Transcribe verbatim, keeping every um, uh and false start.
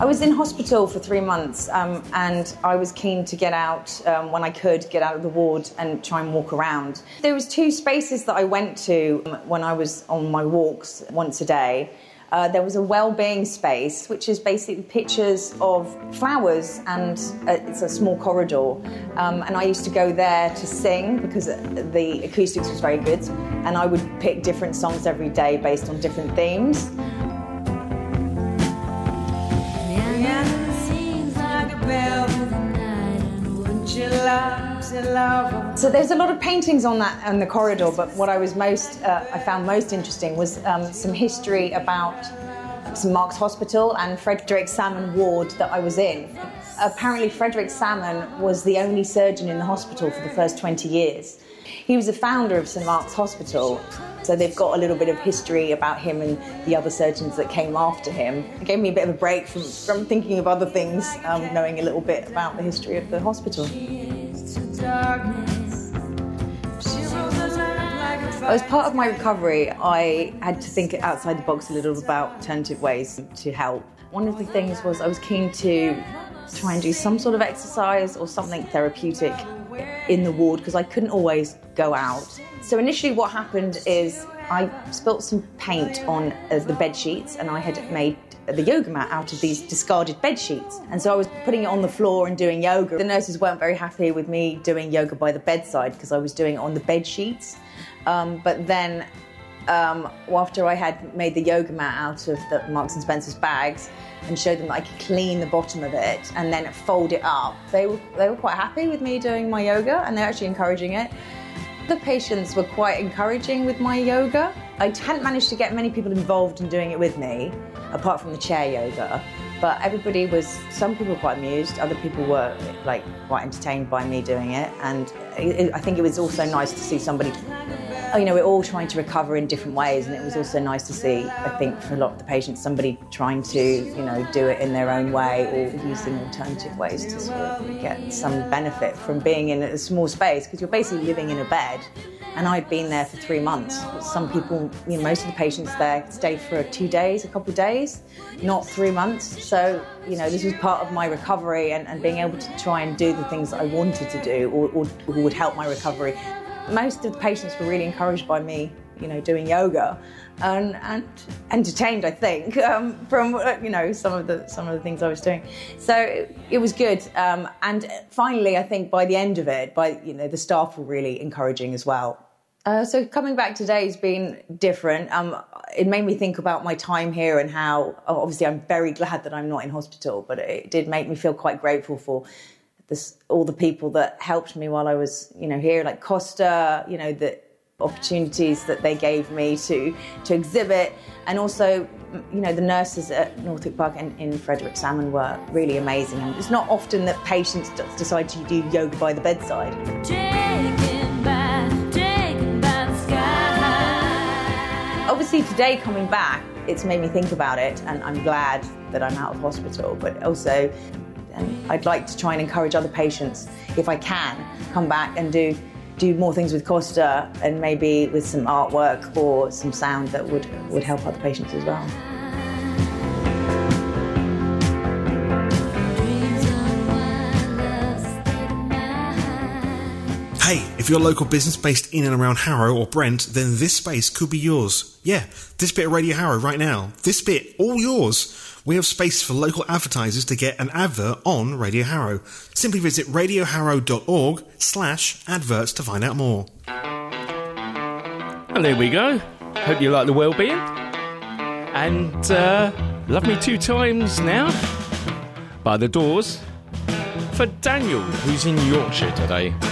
I was in hospital for three months um, and I was keen to get out um, when I could, get out of the ward and try and walk around. There was two spaces that I went to when I was on my walks once a day. Uh, there was a well-being space, which is basically pictures of flowers, and uh, it's a small corridor. Um, and I used to go there to sing because the acoustics was very good, and I would pick different songs every day based on different themes. So there's a lot of paintings on that on the corridor, but what I was most uh, I found most interesting was um, some history about Saint Mark's Hospital and Frederick Salmon ward that I was in. Apparently Frederick Salmon was the only surgeon in the hospital for the first twenty years. He was the founder of Saint Mark's Hospital, so they've got a little bit of history about him and the other surgeons that came after him. It gave me a bit of a break from, from thinking of other things, um, knowing a little bit about the history of the hospital. As part of my recovery, I had to think outside the box a little about alternative ways to help. One of the things was I was keen to try and do some sort of exercise or something therapeutic in the ward because I couldn't always go out. So initially what happened is I spilt some paint on uh, the bed sheets, and I had made the yoga mat out of these discarded bed sheets. And so I was putting it on the floor and doing yoga. The nurses weren't very happy with me doing yoga by the bedside because I was doing it on the bed sheets. Um, but then um, after I had made the yoga mat out of the Marks and Spencer's bags and showed them that I could clean the bottom of it and then fold it up, they were, they were quite happy with me doing my yoga, and they're actually encouraging it. The patients were quite encouraging with my yoga. I hadn't managed to get many people involved in doing it with me, apart from the chair yoga, but everybody was, some people were quite amused, other people were like quite entertained by me doing it, and it, I think it was also nice to see somebody, you know, we're all trying to recover in different ways, and it was also nice to see, I think, for a lot of the patients, somebody trying to, you know, do it in their own way or using alternative ways to sort of get some benefit from being in a small space, because you're basically living in a bed. And I'd been there for three months. Some people, you know, most of the patients there stayed for two days, a couple of days, not three months. So, you know, this was part of my recovery and, and being able to try and do the things that I wanted to do or, or, or would help my recovery. Most of the patients were really encouraged by me, you know, doing yoga and, and entertained, I think, um, from, you know, some of the some of the things I was doing. So it, it was good. Um, and finally, I think by the end of it, by, you know, the staff were really encouraging as well. Uh, so coming back today has been different. Um, it made me think about my time here and how, oh, obviously I'm very glad that I'm not in hospital, but it did make me feel quite grateful for this, all the people that helped me while I was, you know, here, like Costa, you know, the opportunities that they gave me to to exhibit, and also, you know, the nurses at Northwick Park and in Frederick Salmon were really amazing. And it's not often that patients decide to do yoga by the bedside. Taken by, taken by the sky. Obviously today coming back, it's made me think about it, and I'm glad that I'm out of hospital, but also and I'd like to try and encourage other patients, if I can, come back and do do more things with Costa, and maybe with some artwork or some sound that would, would help other patients as well. Hey, if you're a local business based in and around Harrow or Brent, then this space could be yours. Yeah, this bit of Radio Harrow right now. This bit, all yours. We have space for local advertisers to get an advert on Radio Harrow. Simply visit radioharrow.org slash adverts to find out more. And there we go. Hope you like the well-being. And uh, Love Me Two Times now by The Doors for Daniel, who's in Yorkshire today.